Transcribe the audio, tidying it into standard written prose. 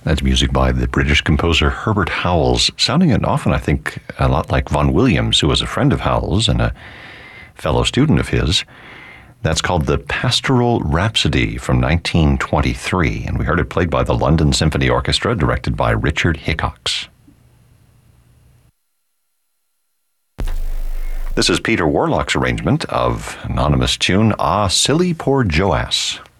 That's music by the British composer Herbert Howells, sounding often, I think, a lot like Vaughan Williams, who was a friend of Howells and a fellow student of his. That's called the Pastoral Rhapsody from 1923, and we heard it played by the London Symphony Orchestra, directed by Richard Hickox. This is Peter Warlock's arrangement of anonymous tune, Ah, Silly Poor Joas.